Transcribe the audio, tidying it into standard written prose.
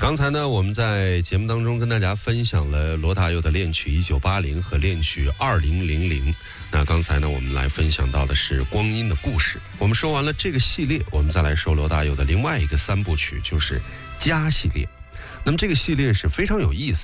刚才呢，我们在节目当中跟大家分享了罗大佑的恋曲1980和恋曲2000。那刚才呢，我们来分享到的是光阴的故事。我们说完了这个系列，我们再来说罗大佑的另外一个3部曲，就是家系列。那么这个系列是非常有意思。